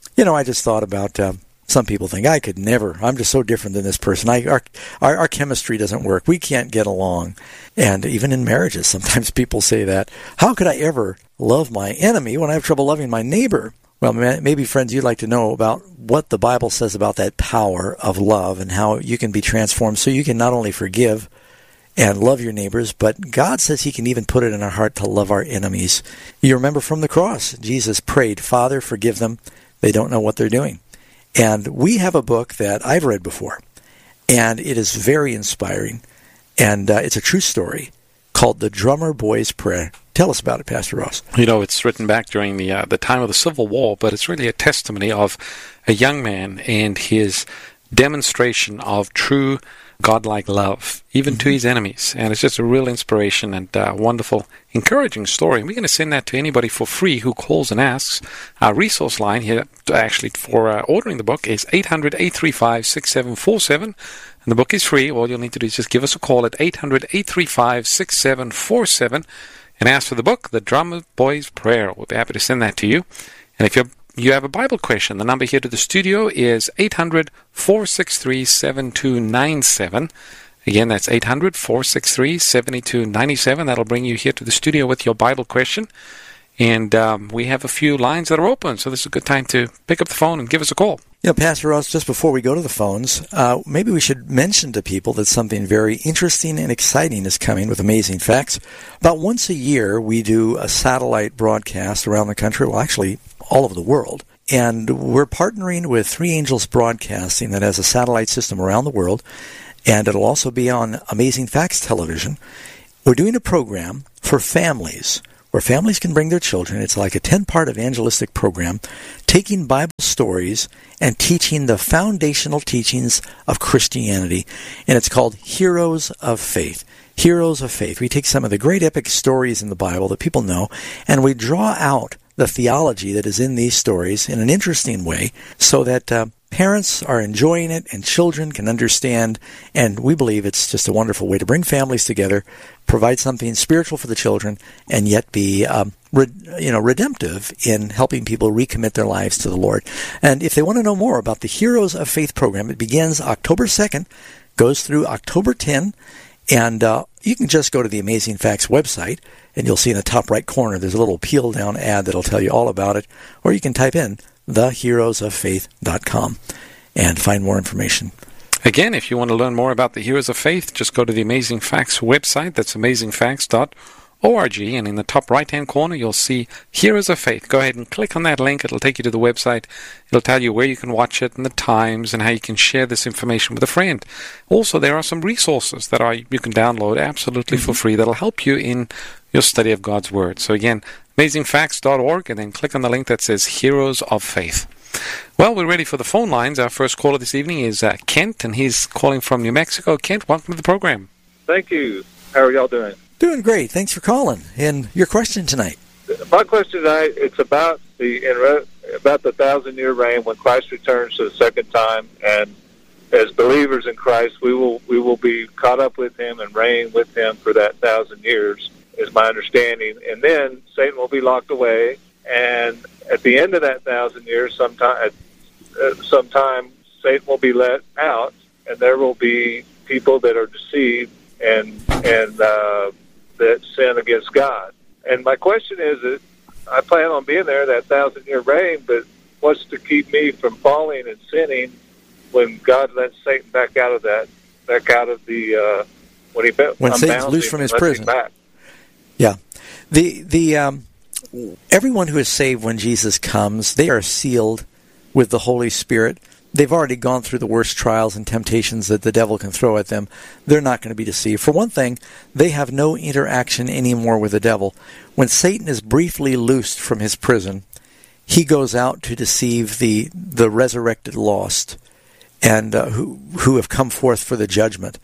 S27: I just thought about some people think, I could never. I'm just so different than this person. Our chemistry doesn't work. We can't get along. And even in marriages, sometimes people say that. How could I ever love my enemy when I have trouble loving my neighbor? Well, maybe, friends, you'd like to know about what the Bible says about that power of love and how you can be transformed so you can not only forgive and love your neighbors, but God says he can even put it in our heart to love our enemies. You remember from the cross, Jesus prayed, Father, forgive them. They don't know what they're doing. And we have a book that I've read before, and it is very inspiring, and it's a true story called The Drummer Boy's Prayer. Tell us about it, Pastor Ross.
S3: It's written back during the time of the Civil War, but it's really a testimony of a young man and his demonstration of true godlike love, even to his enemies. And it's just a real inspiration and wonderful, encouraging story. And we're going to send that to anybody for free who calls and asks. Our resource line here, actually, for ordering the book is 800-835-6747. And the book is free. All you'll need to do is just give us a call at 800-835-6747 and ask for the book, The Drummer Boy's Prayer. We'll be happy to send that to you. And if you have a Bible question, the number here to the studio is 800-463-7297. Again, that's 800-463-7297. That'll bring you here to the studio with your Bible question. And we have a few lines that are open, so this is a good time to pick up the phone and give us a call.
S27: Pastor Ross, just before we go to the phones, maybe we should mention to people that something very interesting and exciting is coming with Amazing Facts. About once a year, we do a satellite broadcast around the country, well, actually, all over the world. And we're partnering with Three Angels Broadcasting that has a satellite system around the world, and it'll also be on Amazing Facts television. We're doing a program for families where families can bring their children. It's like a 10-part evangelistic program, taking Bible stories and teaching the foundational teachings of Christianity. And it's called Heroes of Faith. Heroes of Faith. We take some of the great epic stories in the Bible that people know, and we draw out the theology that is in these stories in an interesting way so that parents are enjoying it and children can understand, and we believe it's just a wonderful way to bring families together, provide something spiritual for the children, and yet be redemptive in helping people recommit their lives to the Lord. And if they want to know more about the Heroes of Faith program, it begins October 2nd, goes through October 10, and you can just go to the Amazing Facts website, and you'll see in the top right corner there's a little peel-down ad that'll tell you all about it, or you can type in theheroesoffaith.com and find more information.
S3: Again, if you want to learn more about the Heroes of Faith, just go to the Amazing Facts website. That's amazingfacts.org, and in the top right-hand corner, you'll see Heroes of Faith. Go ahead and click on that link. It'll take you to the website. It'll tell you where you can watch it and the times and how you can share this information with a friend. Also, there are some resources that you can download absolutely for free that'll help you in your study of God's Word. So again, amazingfacts.org, and then click on the link that says Heroes of Faith. Well, we're ready for the phone lines. Our first caller this evening is Kent, and he's calling from New Mexico. Kent, welcome to the program.
S4: Thank you. How are y'all doing?
S27: Doing great. Thanks for calling. And your question tonight?
S4: My question tonight, it's about the 1,000-year reign when Christ returns for the second time, and as believers in Christ, we will be caught up with Him and reign with Him for that 1,000 years, is my understanding. And then Satan will be locked away, and at the end of that 1,000 years, sometime Satan will be let out, and there will be people that are deceived and that sin against God. And my question is that I plan on being there that 1,000-year reign, but what's to keep me from falling and sinning when God lets Satan back out of the
S27: when Satan's loose from his prison? Yeah, everyone who is saved when Jesus comes, they are sealed with the Holy Spirit. They've already gone through the worst trials and temptations that the devil can throw at them. They're not going to be deceived. For one thing, they have no interaction anymore with the devil. When Satan is briefly loosed from his prison, he goes out to deceive the resurrected lost and who have come forth for the judgment.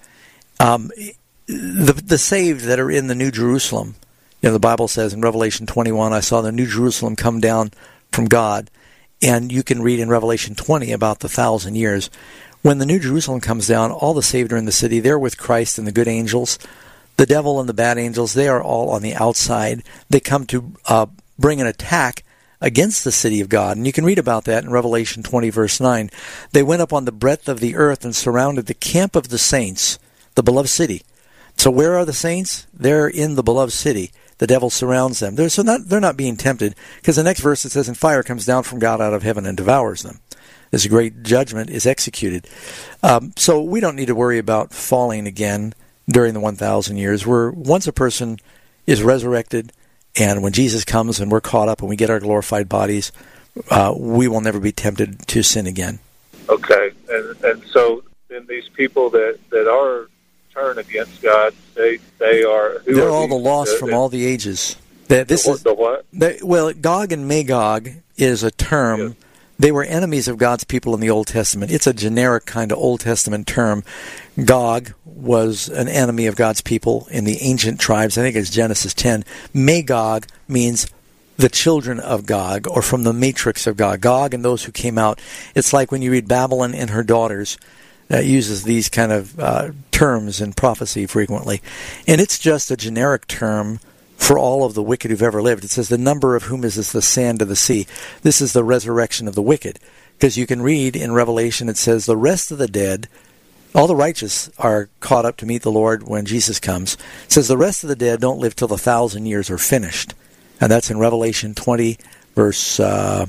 S27: The saved that are in the New Jerusalem, the Bible says in Revelation 21, I saw the New Jerusalem come down from God. And you can read in Revelation 20 about the 1,000 years. When the New Jerusalem comes down, all the saved are in the city. They're with Christ and the good angels. The devil and the bad angels, they are all on the outside. They come to bring an attack against the city of God. And you can read about that in Revelation 20, verse 9. They went up on the breadth of the earth and surrounded the camp of the saints, the beloved city. So where are the saints? They're in the beloved city. The devil surrounds them. They're not being tempted, because the next verse it says, and fire comes down from God out of heaven and devours them. This great judgment is executed. So we don't need to worry about falling again during the 1,000 years. Once a person is resurrected, and when Jesus comes and we're caught up and we get our glorified bodies, we will never be tempted to sin again.
S4: Okay, and so then these people that are turn against God, they're
S27: all the lost from all the ages.
S4: The what?
S27: Gog and Magog is a term They were enemies of God's people in the Old Testament. It's a generic kind of Old Testament term. Gog was an enemy of God's people in the ancient tribes. I think it's Genesis 10. Magog means the children of Gog, or from the matrix of Gog. Gog and those who came out. It's like when you read Babylon and her daughters, that uses these kind of terms in prophecy frequently. And it's just a generic term for all of the wicked who've ever lived. It says the number of whom is as the sand of the sea. This is the resurrection of the wicked. Because you can read in Revelation, it says the rest of the dead, all the righteous are caught up to meet the Lord when Jesus comes. It says the rest of the dead don't live till the 1,000 years are finished. And that's in Revelation 20, verse,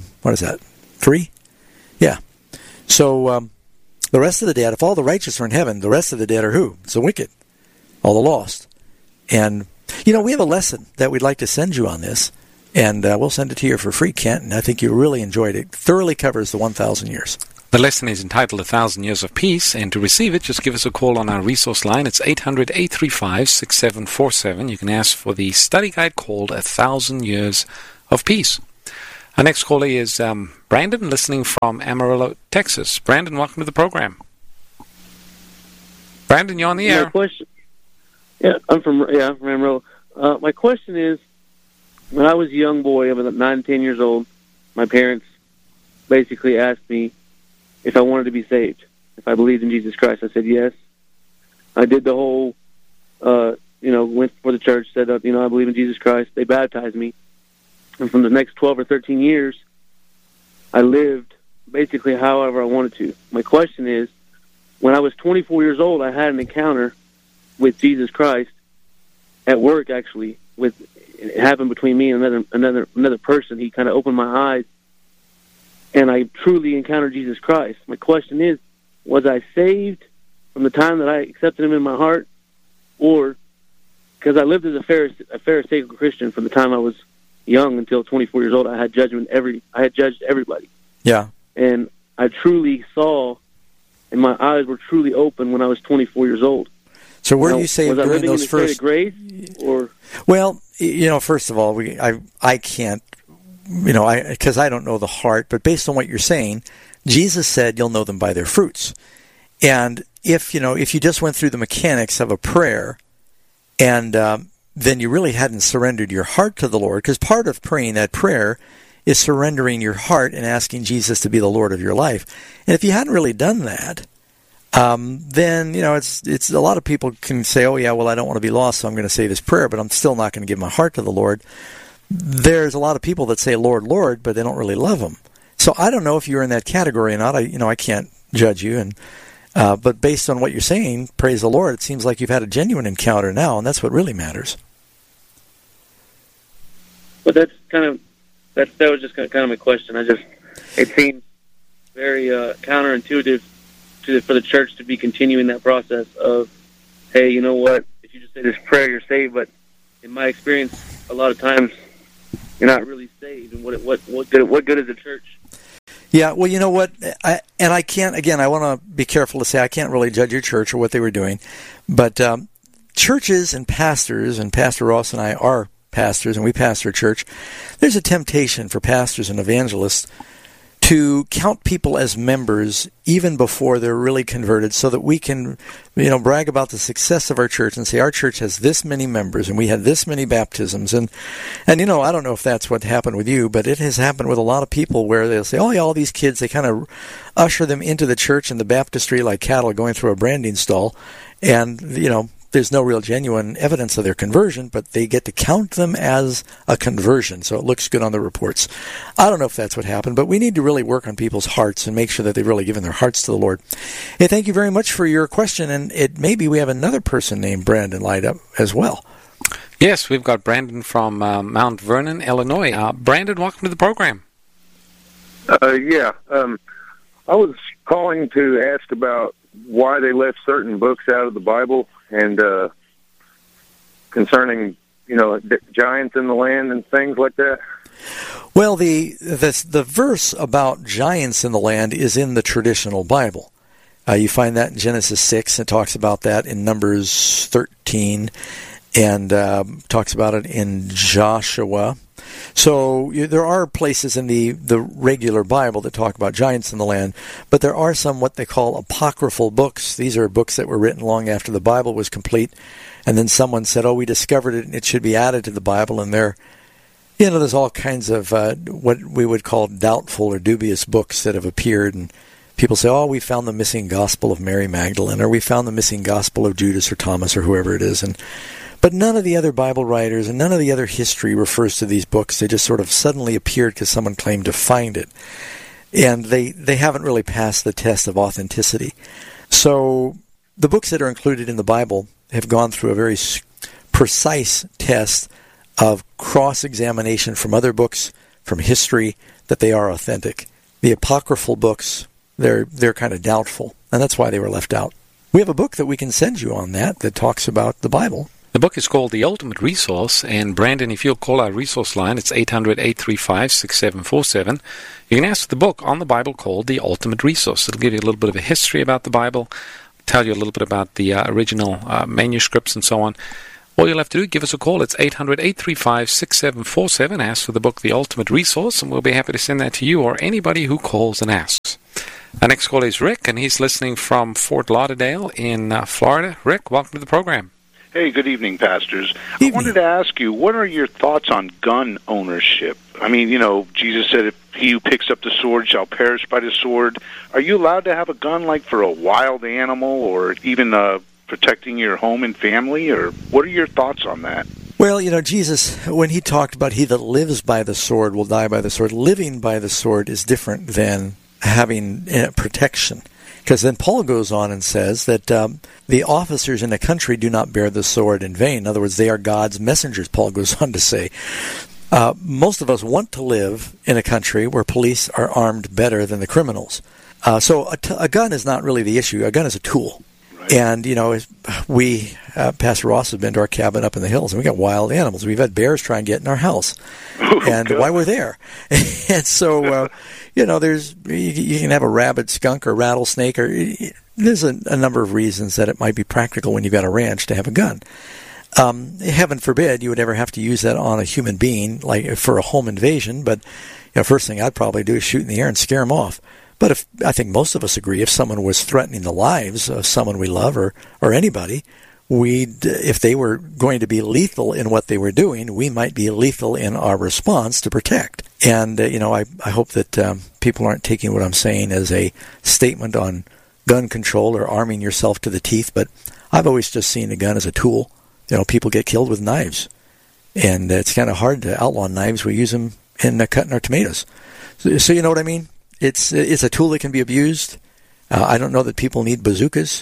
S27: 3? Yeah. So the rest of the dead, if all the righteous are in heaven, the rest of the dead are who? It's the wicked, all the lost. And we have a lesson that we'd like to send you on this, and we'll send it to you for free, Kent, and I think you really enjoyed it. It thoroughly covers the 1,000 years.
S3: The lesson is entitled 1,000 Years of Peace, and to receive it, just give us a call on our resource line. It's 800-835-6747. You can ask for the study guide called 1,000 Years of Peace. Our next caller is Brandon, listening from Amarillo, Texas. Brandon, welcome to the program. Brandon, you're on the air.
S5: I'm from Amarillo. My question is, when I was a young boy, I was 9, 10 years old, my parents basically asked me if I wanted to be saved, if I believed in Jesus Christ. I said yes. I did the whole, went for the church, said, I believe in Jesus Christ. They baptized me. And from the next 12 or 13 years, I lived basically however I wanted to. My question is, when I was 24 years old, I had an encounter with Jesus Christ at work. Actually, it happened between me and another person. He kind of opened my eyes, and I truly encountered Jesus Christ. My question is, was I saved from the time that I accepted Him in my heart, or because I lived as a Pharisaical Christian from the time I was young until 24 years old, I had judged everybody.
S27: Yeah,
S5: and I truly saw, and my eyes were truly open when I was 24 years old.
S27: So were you saved during those first?
S5: Grace, or?
S27: Well, first of all, I can't, because I don't know the heart. But based on what you're saying, Jesus said you'll know them by their fruits. And if you just went through the mechanics of a prayer, and then you really hadn't surrendered your heart to the Lord, because part of praying that prayer is surrendering your heart and asking Jesus to be the Lord of your life. And if you hadn't really done that, then it's a lot of people can say, oh yeah, well, I don't want to be lost, so I'm going to say this prayer, but I'm still not going to give my heart to the Lord. There's a lot of people that say Lord, Lord, but they don't really love Him. So I don't know if you're in that category or not. I can't judge you, and but based on what you're saying, praise the Lord, it seems like you've had a genuine encounter now, and that's what really matters.
S5: But that was just kind of my question. It seems very counterintuitive for the church to be continuing that process of, hey, you know what, if you just say this prayer, you're saved. But in my experience, a lot of times you're not really saved. And what good is the church?
S27: Yeah, well, you know what, I want to be careful to say I can't really judge your church or what they were doing, but churches and pastors, and Pastor Ross and I are pastors, and we pastor a church, there's a temptation for pastors and evangelists to count people as members even before they're really converted, so that we can, brag about the success of our church and say our church has this many members and we had this many baptisms. And I don't know if that's what happened with you, but it has happened with a lot of people where they'll say, oh yeah, all these kids, they kind of usher them into the church and the baptistry like cattle going through a branding stall. And, there's no real genuine evidence of their conversion, but they get to count them as a conversion, so it looks good on the reports. I don't know if that's what happened, but we need to really work on people's hearts and make sure that they've really given their hearts to the Lord. Hey, thank you very much for your question, and maybe we have another person named Brandon lined up as well.
S3: Yes, we've got Brandon from Mount Vernon, Illinois. Brandon, welcome to the program.
S6: I was calling to ask about why they left certain books out of the Bible, and concerning, giants in the land and things like that.
S27: Well, the verse about giants in the land is in the traditional Bible. You find that in Genesis 6. It talks about that in Numbers 13, and talks about it in Joshua. So there are places in the regular Bible that talk about giants in the land, but there are some what they call apocryphal books. These are books that were written long after the Bible was complete, and then someone said, we discovered it and it should be added to the Bible, and there's all kinds of what we would call doubtful or dubious books that have appeared, and people say, we found the missing gospel of Mary Magdalene, or we found the missing gospel of Judas or Thomas or whoever it is. But none of the other Bible writers and none of the other history refers to these books. They just sort of suddenly appeared because someone claimed to find it. And they haven't really passed the test of authenticity. So the books that are included in the Bible have gone through a very precise test of cross-examination from other books, from history, that they are authentic. The apocryphal books, they're kind of doubtful, and that's why they were left out. We have a book that we can send you on that talks about the Bible.
S3: The book is called The Ultimate Resource, and Brandon, if you'll call our resource line, it's 800-835-6747. You can ask for the book on the Bible called The Ultimate Resource. It'll give you a little bit of a history about the Bible, tell you a little bit about the original manuscripts and so on. All you'll have to do, give us a call. It's 800-835-6747. Ask for the book, The Ultimate Resource, and we'll be happy to send that to you or anybody who calls and asks. Our next caller is Rick, and he's listening from Fort Lauderdale in Florida. Rick, welcome to the program.
S7: Hey, good evening, pastors. I wanted to ask you, what are your thoughts on gun ownership? I mean, Jesus said, if he who picks up the sword shall perish by the sword. Are you allowed to have a gun like for a wild animal or even protecting your home and family? Or what are your thoughts on that?
S27: Well, Jesus, when he talked about he that lives by the sword will die by the sword, living by the sword is different than having protection. Because then Paul goes on and says that the officers in a country do not bear the sword in vain. In other words, they are God's messengers, Paul goes on to say. Most of us want to live in a country where police are armed better than the criminals. So a gun is not really the issue. A gun is a tool. Right. And, we, Pastor Ross, has been to our cabin up in the hills, and we got wild animals. We've had bears try and get in our house. And why we're there. And so, you can have a rabid skunk or rattlesnake, or there's a number of reasons that it might be practical when you've got a ranch to have a gun. Heaven forbid you would ever have to use that on a human being, like for a home invasion. But first thing I'd probably do is shoot in the air and scare them off. But I think most of us agree, if someone was threatening the lives of someone we love or anybody, if they were going to be lethal in what they were doing, we might be lethal in our response to protect. And, I hope that people aren't taking what I'm saying as a statement on gun control or arming yourself to the teeth, but I've always just seen a gun as a tool. People get killed with knives, and it's kind of hard to outlaw knives. We use them in cutting our tomatoes. So you know what I mean? It's a tool that can be abused. I don't know that people need bazookas.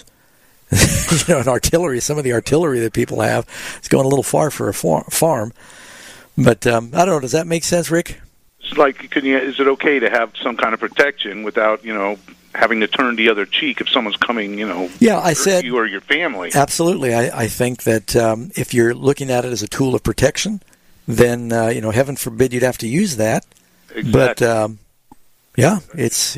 S27: And artillery, some of the artillery that people have is going a little far for a farm. But I don't know, does that make sense, Rick?
S7: It's like, is it okay to have some kind of protection without, having to turn the other cheek if someone's coming,
S27: yeah, I said
S7: you or your family?
S27: Absolutely. I think that if you're looking at it as a tool of protection, then, heaven forbid you'd have to use that.
S7: Exactly.
S27: But, it's,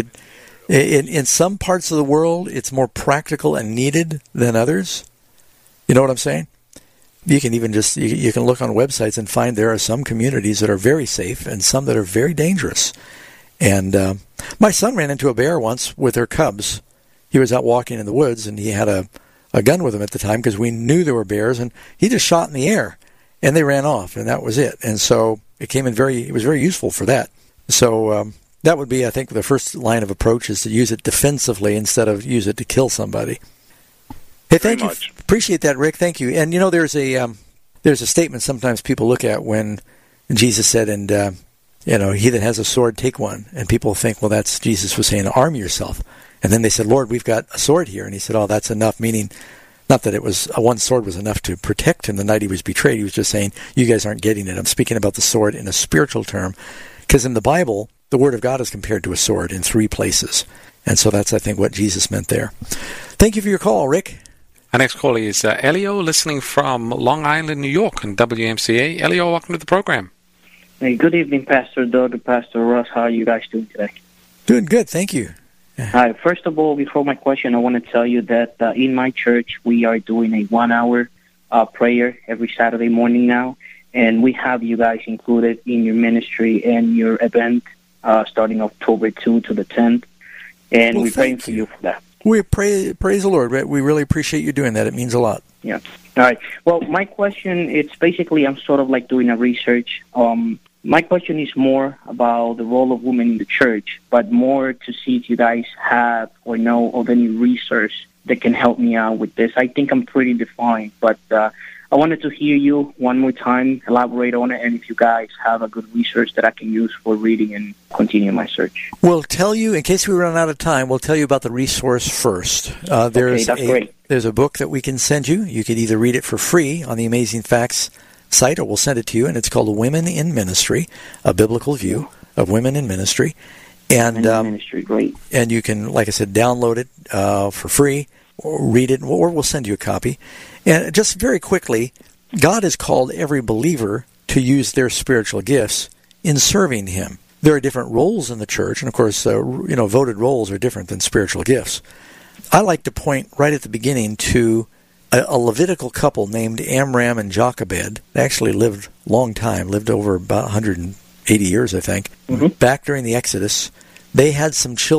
S27: in some parts of the world, it's more practical and needed than others. You know what I'm saying? You can even you can look on websites and find there are some communities that are very safe and some that are very dangerous. And my son ran into a bear once with her cubs. He was out walking in the woods, and he had a gun with him at the time because we knew there were bears, and he just shot in the air, and they ran off, and that was it. And so it was very useful for that. So that would be, I think, the first line of approach is to use it defensively instead of use it to kill somebody. Hey, thank you. Appreciate that, Rick. Thank you. And, there's a statement sometimes people look at when Jesus said, and, he that has a sword, take one. And people think, well, that's Jesus was saying, arm yourself. And then they said, Lord, we've got a sword here. And he said, oh, that's enough, meaning not that it was one sword was enough to protect him the night he was betrayed. He was just saying, you guys aren't getting it. I'm speaking about the sword in a spiritual term. Because in the Bible, the Word of God is compared to a sword in 3 places. And so that's, I think, what Jesus meant there. Thank you for your call, Rick.
S3: Our next caller is Elio, listening from Long Island, New York, on WMCA. Elio, welcome to the program.
S8: Hey, good evening, Pastor Doug and Pastor Ross. How are you guys doing today?
S27: Doing good, thank you.
S8: Hi. First of all, before my question, I want to tell you that in my church, we are doing a 1-hour prayer every Saturday morning now. and we have you guys included in your ministry and your event starting October 2 to the 10th, and we're praying for you for that.
S27: We praise the Lord. We really appreciate you doing that. It means a lot.
S8: Yeah. All right. Well, my question, it's basically I'm sort of like doing a research. My question is more about the role of women in the church, but more to see if you guys have or know of any research that can help me out with this. I think I'm pretty defined, but I wanted to hear you one more time, elaborate on it, and if you guys have a good research that I can use for reading and continue my search.
S27: We'll tell you, in case we run out of time, we'll tell you about the resource first.
S8: That's great.
S27: There's a book that we can send you. You could either read it for free on the Amazing Facts site, or we'll send it to you, and it's called Women in Ministry, A Biblical View of Women in Ministry. And
S8: ministry, great.
S27: And you can, like I said, download it for free, or read it, or we'll send you a copy. And just very quickly, God has called every believer to use their spiritual gifts in serving Him. There are different roles in the church, and of course, voted roles are different than spiritual gifts. I like to point right at the beginning to a Levitical couple named Amram and Jochebed. They actually lived a long time, lived over about 180 years, I think. Mm-hmm. Back during the Exodus, they had some children.